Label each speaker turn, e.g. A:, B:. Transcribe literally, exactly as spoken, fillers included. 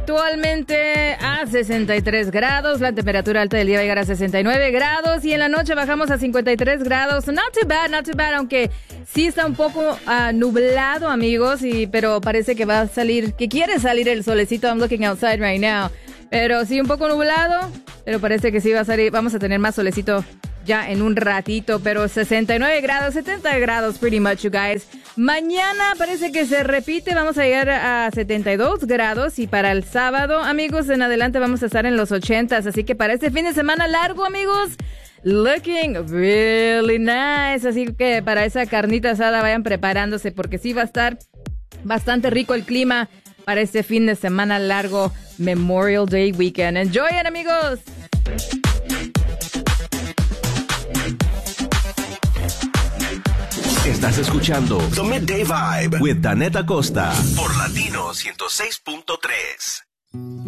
A: actualmente a sesenta y tres grados. La temperatura alta del día va a llegar a sesenta y nueve grados. Y en la noche bajamos a cincuenta y tres grados. Not too bad, not too bad. Aunque sí está un poco uh, nublado, amigos. Y, pero parece que va a salir, que quiere salir el solecito. I'm looking outside right now. Pero sí, un poco nublado. Pero parece que sí va a salir. Vamos a tener más solecito ya en un ratito. Pero sesenta y nueve grados, setenta grados, pretty much, you guys. Mañana parece que se repite, vamos a llegar a setenta y dos grados y para el sábado, amigos, en adelante vamos a estar en los ochentas, así que para este fin de semana largo, amigos, looking really nice, así que para esa carnita asada vayan preparándose porque sí va a estar bastante rico el clima para este fin de semana largo, Memorial Day weekend. Enjoy it, amigos.
B: Estás escuchando The Midday Vibe with Danette Acosta por Latino ciento seis punto tres.